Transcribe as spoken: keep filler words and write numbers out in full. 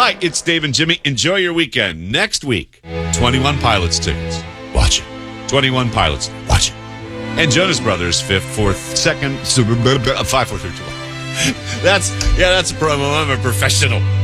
Hi, it's Dave and Jimmy. Enjoy your weekend. Next week, twenty-one Pilots tickets. Watch it. twenty-one Pilots. Watch it. And Jonas Brothers, fifth, fourth, second, five, four, three, two, one. That's, yeah, that's a promo. I'm a professional.